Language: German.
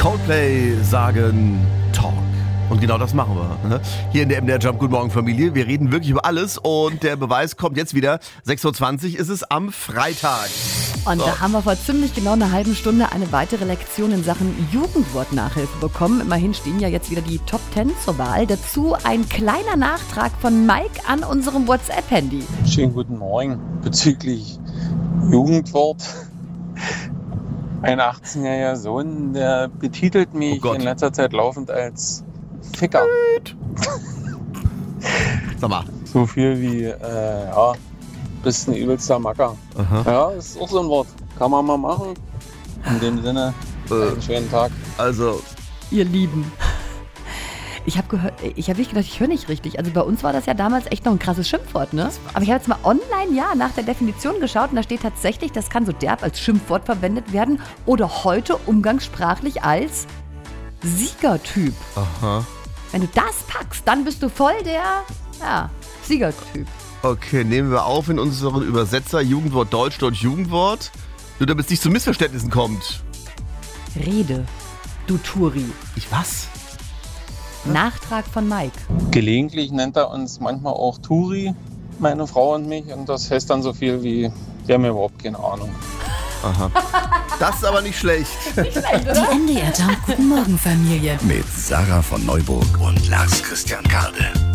Coldplay sagen Talk. Und genau das machen wir. Ne? Hier in der MDR Jump. Guten Morgen, Familie. Wir reden wirklich über alles und der Beweis kommt jetzt wieder. 6.20 Uhr ist es am Freitag. Und da haben wir vor ziemlich genau einer halben Stunde eine weitere Lektion in Sachen Jugendwortnachhilfe bekommen. Immerhin stehen ja jetzt wieder die Top 10 zur Wahl. Dazu ein kleiner Nachtrag von Mike an unserem WhatsApp-Handy. Schönen guten Morgen. Bezüglich Jugendwort. Mein 18-jähriger Sohn, der betitelt mich in letzter Zeit laufend als Ficker. Sag mal. So viel wie, bist ein übelster Macker. Aha. Ja, ist auch so ein Wort. Kann man mal machen. In dem Sinne, einen schönen Tag. Also, Ihr Lieben. Ich habe wirklich gedacht, ich höre nicht richtig. Also bei uns war das ja damals echt noch ein krasses Schimpfwort, ne? Aber ich habe jetzt mal online nach der Definition geschaut und da steht tatsächlich, das kann so derb als Schimpfwort verwendet werden oder heute umgangssprachlich als Siegertyp. aha. Wenn du das packst, dann bist du voll der, Siegertyp. Okay, nehmen wir auf in unseren Übersetzer Jugendwort Deutsch, Jugendwort. Nur damit es nicht zu Missverständnissen kommt. Rede, du Turi. Ich was? Nachtrag von Mike. Gelegentlich nennt er uns manchmal auch Turi, meine Frau und mich. Und das heißt dann so viel wie, wir haben überhaupt keine Ahnung. Aha. Das ist aber nicht schlecht. Nicht schlecht, oder? Die MDR Jump. Guten Morgen, Familie. Mit Sarah von Neuburg und Lars Christian Karde.